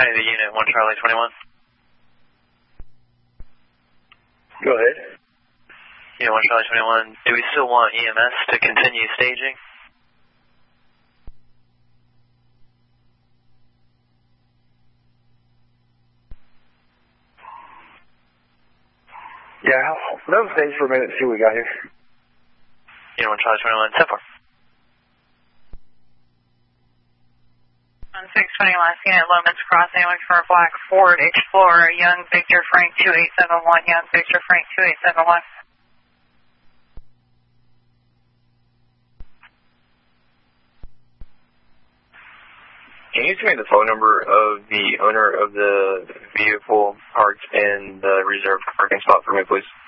County to Unit 1 Charlie 21. Go ahead. Unit 1 Charlie 21, do we still want EMS to continue staging? Yeah, let them stage for a minute and see what we got here. Unit 1 Charlie 21, 10-4. 620 last unit, Loman's Crossing, looking for a black Ford Explorer, Young Victor Frank 2871, Young Victor Frank 2871. Can you tell me the phone number of the owner of the vehicle parked in the reserved parking spot for me, please?